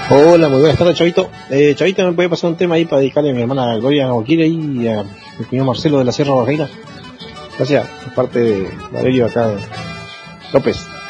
Hola, muy buenas tardes, Chavito. Chavito, ¿me puede pasar un tema ahí para dedicarle a mi hermana Gloria Guaquira y a mi cuñado Marcelo de la Sierra Bajaira? Gracias, de parte de Valerio acá de López.